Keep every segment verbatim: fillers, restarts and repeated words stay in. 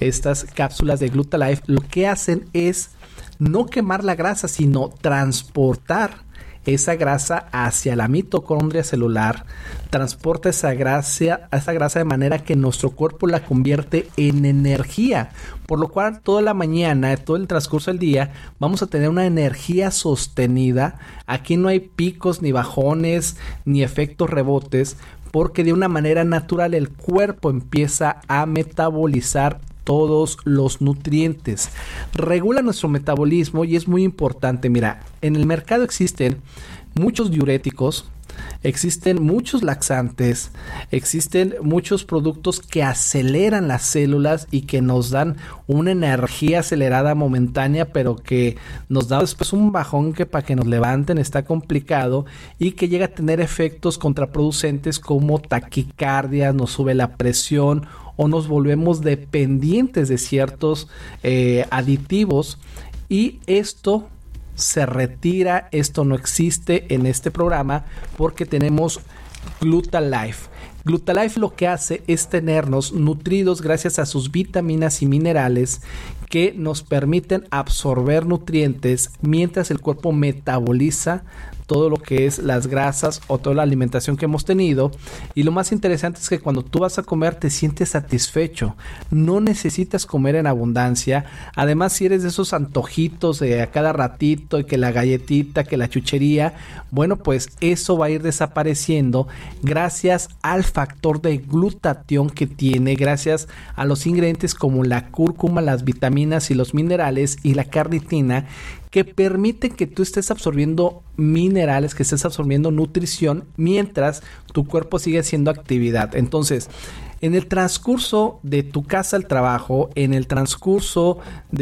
estas cápsulas de Glutalife, lo que hacen es no quemar la grasa, sino transportar esa grasa hacia la mitocondria celular, transporta esa grasa, esa grasa de manera que nuestro cuerpo la convierte en energía, por lo cual toda la mañana, todo el transcurso del día, vamos a tener una energía sostenida. Aquí no hay picos, ni bajones, ni efectos rebotes, porque de una manera natural el cuerpo empieza a metabolizar todos los nutrientes, regula nuestro metabolismo y es muy importante. Mira, en el mercado existen muchos diuréticos, existen muchos laxantes, existen muchos productos que aceleran las células y que nos dan una energía acelerada momentánea, pero que nos da después un bajón que para que nos levanten está complicado y que llega a tener efectos contraproducentes como taquicardia, nos sube la presión o nos volvemos dependientes de ciertos eh, aditivos, y esto se retira, esto no existe en este programa porque tenemos Glutalife. Glutalife lo que hace es tenernos nutridos gracias a sus vitaminas y minerales que nos permiten absorber nutrientes mientras el cuerpo metaboliza todo lo que es las grasas o toda la alimentación que hemos tenido. Y lo más interesante es que cuando tú vas a comer te sientes satisfecho, no necesitas comer en abundancia. Además, si eres de esos antojitos de a cada ratito y que la galletita, que la chuchería, bueno, pues eso va a ir desapareciendo gracias al factor de glutatión que tiene, gracias a los ingredientes como la cúrcuma, las vitaminas y los minerales y la carnitina, que permite que tú estés absorbiendo minerales, que estés absorbiendo nutrición mientras tu cuerpo sigue haciendo actividad. Entonces, en el transcurso de tu casa al trabajo, en el transcurso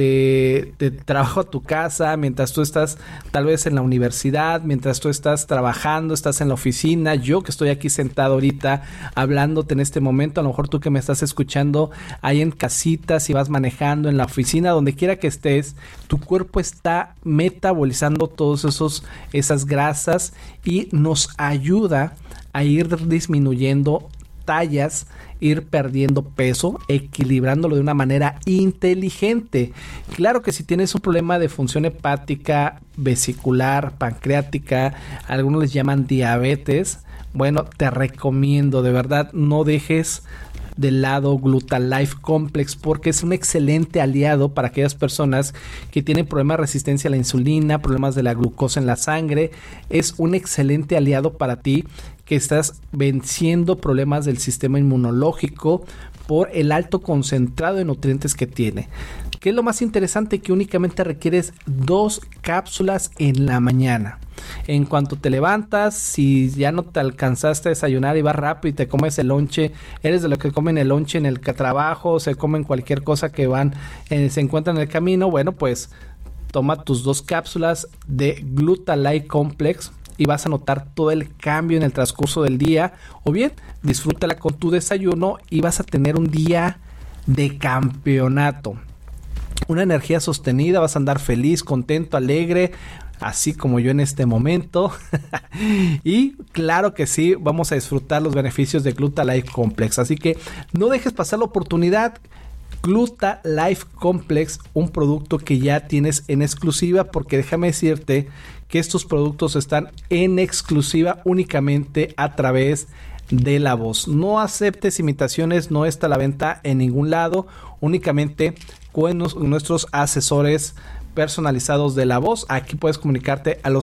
de, de trabajo a tu casa, mientras tú estás tal vez en la universidad, mientras tú estás trabajando, estás en la oficina, yo que estoy aquí sentado ahorita hablándote en este momento, a lo mejor tú que me estás escuchando ahí en casita, si vas manejando, en la oficina, donde quiera que estés, tu cuerpo está metabolizando todos esos esas grasas y nos ayuda a ir disminuyendo tallas, ir perdiendo peso, equilibrándolo de una manera inteligente. Claro que si tienes un problema de función hepática, vesicular, pancreática, algunos les llaman diabetes, bueno, te recomiendo, de verdad, no dejes de lado Glutalife Complex porque es un excelente aliado para aquellas personas que tienen problemas de resistencia a la insulina, problemas de la glucosa en la sangre. Es un excelente aliado para ti que estás venciendo problemas del sistema inmunológico por el alto concentrado de nutrientes que tiene. ¿Qué es lo más interesante? Que únicamente requieres dos cápsulas en la mañana. En cuanto te levantas, si ya no te alcanzaste a desayunar y vas rápido y te comes el lonche, eres de los que comen el lonche en el trabajo, se comen cualquier cosa que van, eh, se encuentran en el camino, bueno, pues toma tus dos cápsulas de Glutalife Complex y vas a notar todo el cambio en el transcurso del día, o bien disfrútala con tu desayuno y vas a tener un día de campeonato, una energía sostenida, vas a andar feliz, contento, alegre, así como yo en este momento. Y claro que sí, vamos a disfrutar los beneficios de Glutalife Complex, así que no dejes pasar la oportunidad. Glutalife Complex, un producto que ya tienes en exclusiva, porque déjame decirte que estos productos están en exclusiva únicamente a través de La Voz. No aceptes imitaciones, no está a la venta en ningún lado, únicamente con nuestros asesores personalizados de La Voz. Aquí puedes comunicarte a los